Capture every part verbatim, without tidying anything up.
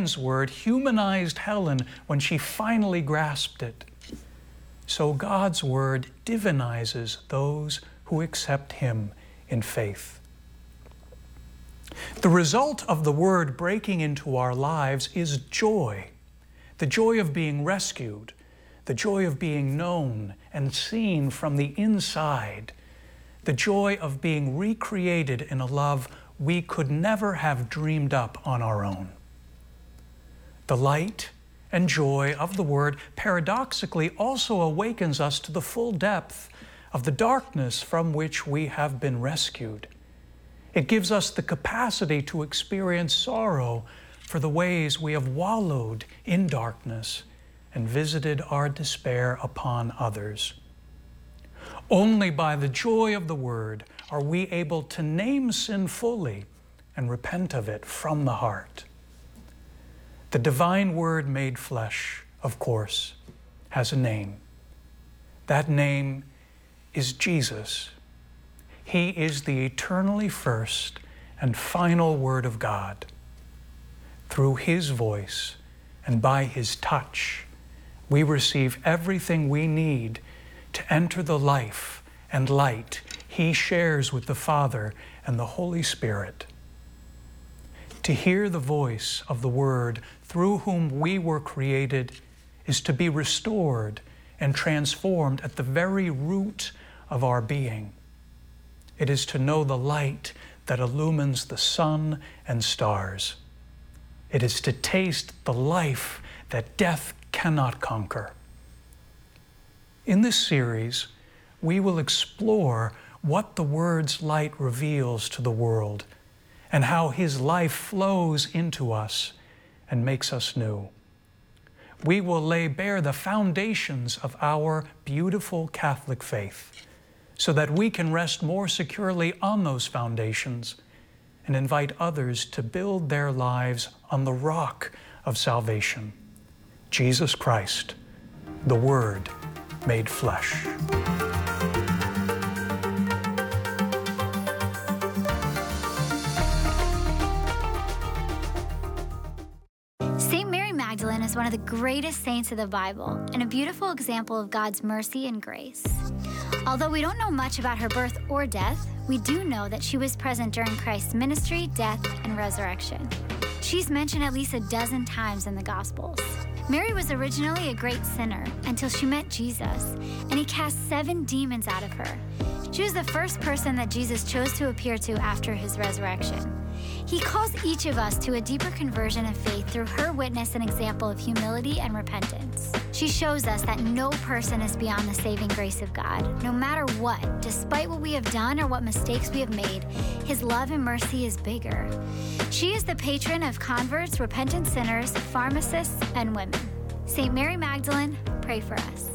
divine's word humanized Helen when she finally grasped it. So God's word divinizes those who accept him in faith. The result of the word breaking into our lives is joy, the joy of being rescued, the joy of being known and seen from the inside, the joy of being recreated in a love we could never have dreamed up on our own. The light and joy of the word paradoxically also awakens us to the full depth of the darkness from which we have been rescued. It gives us the capacity to experience sorrow for the ways we have wallowed in darkness and visited our despair upon others. Only by the joy of the word are we able to name sin fully and repent of it from the heart. The divine word made flesh, of course, has a name. That name is Jesus. He is the eternally first and final word of God. Through his voice and by his touch, we receive everything we need to enter the life and light he shares with the Father and the Holy Spirit. To hear the voice of the Word through whom we were created is to be restored and transformed at the very root of our being. It is to know the light that illumines the sun and stars. It is to taste the life that death cannot conquer. In this series, we will explore what the Word's light reveals to the world and how his life flows into us and makes us new. We will lay bare the foundations of our beautiful Catholic faith so that we can rest more securely on those foundations and invite others to build their lives on the rock of salvation, Jesus Christ, the Word made flesh. Saint Mary Magdalene is one of the greatest saints of the Bible and a beautiful example of God's mercy and grace. Although we don't know much about her birth or death, we do know that she was present during Christ's ministry, death, and resurrection. She's mentioned at least a dozen times in the Gospels. Mary was originally a great sinner until she met Jesus, and he cast seven demons out of her. She was the first person that Jesus chose to appear to after his resurrection. He calls each of us to a deeper conversion of faith through her witness and example of humility and repentance. She shows us that no person is beyond the saving grace of God. No matter what, despite what we have done or what mistakes we have made, his love and mercy is bigger. She is the patron of converts, repentant sinners, pharmacists, and women. Saint Mary Magdalene, pray for us.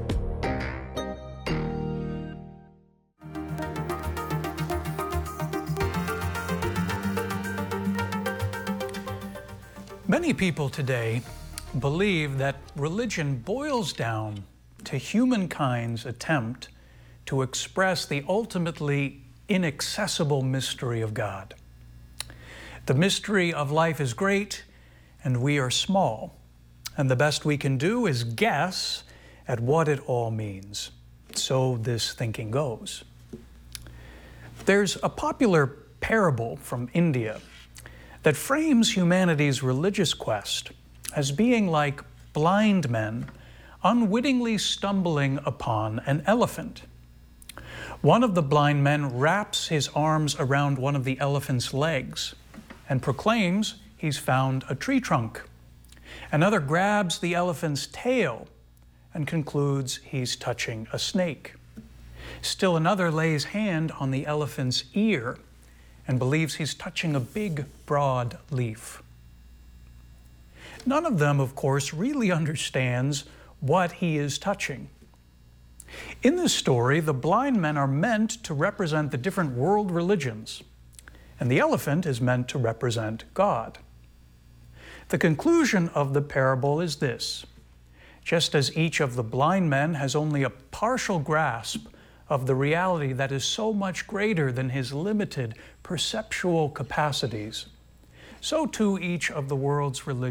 Many people today believe that religion boils down to humankind's attempt to express the ultimately inaccessible mystery of God. The mystery of life is great, and we are small, and the best we can do is guess at what it all means. So this thinking goes. There's a popular parable from India that frames humanity's religious quest as being like blind men unwittingly stumbling upon an elephant. One of the blind men wraps his arms around one of the elephant's legs and proclaims he's found a tree trunk. Another grabs the elephant's tail and concludes he's touching a snake. Still another lays hand on the elephant's ear and believes he's touching a big, broad leaf. None of them, of course, really understands what he is touching. In this story, the blind men are meant to represent the different world religions, and the elephant is meant to represent God. The conclusion of the parable is this: just as each of the blind men has only a partial grasp of the reality that is so much greater than his limited perceptual capacities, so too each of the world's religions